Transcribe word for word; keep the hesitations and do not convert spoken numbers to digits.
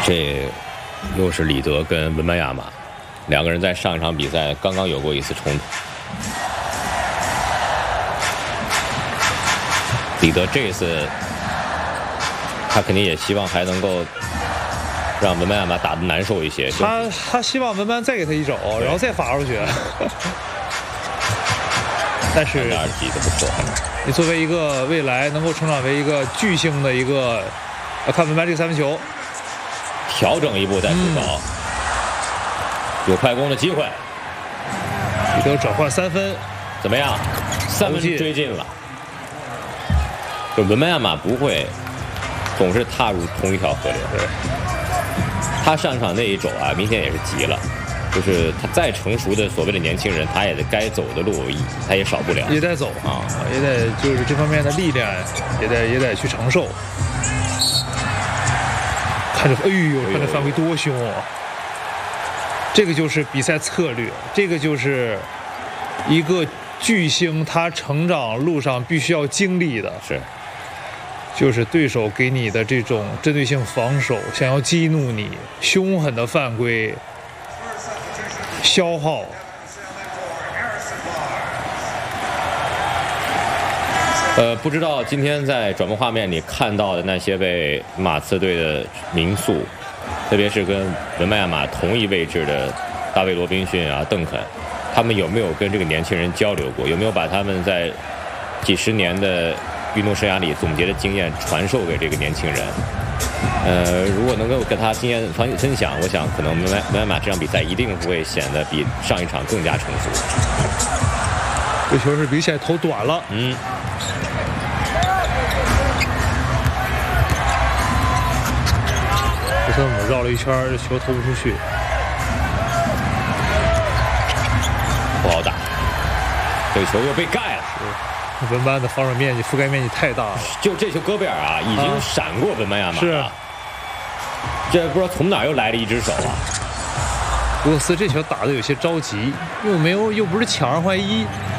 这又是里德跟文班亚马两个人在上一场比赛刚刚有过一次冲突。里德这次他肯定也希望还能够让文班亚马打得难受一些。 他他希望文班再给他一肘，然后再罚出去。但是踢得不错。 你作为一个未来能够成长为一个巨星的一个，要看文班这个三分球， 调整一步再出手，嗯、有快攻的机会。 里德转换三分， 怎么样？三分追进了。就文班亚马不会总是踏入同一条河流。 对， 他上场那一肘啊，明显也是急了。就是他再成熟的所谓的年轻人，他也得该走的路，他也少不了， 也得走啊，也得就是这方面的力量，也得也得去承受。看着，哎呦，看这犯规多凶啊！这个就是比赛策略，这个就是一个巨星他成长路上必须要经历的， 是， 就是对手给你的这种针对性防守，想要激怒你，凶狠的犯规。消耗， 呃，不知道今天在转播画面里看到的那些位马刺队的名宿，特别是跟文班亚马同一位置的大卫罗宾逊啊、邓肯，他们有没有跟这个年轻人交流过？有没有把他们在几十年的运动生涯里总结的经验传授给这个年轻人？呃，如果能够跟他经验分享，我想可能文班亚马这场比赛一定会显得比上一场更加成熟。 这球是明显投短了， 嗯。 这次我们绕了一圈，这球投不出去， 不好打。这个球又被盖了。 文班的防守面积、覆盖面积太大了。 就这球戈贝尔啊，已经闪过文班亚马了。 是。 这不知道从哪儿又来了一只手啊！ 罗斯这球打得有些着急，又没有，又不是抢二换一，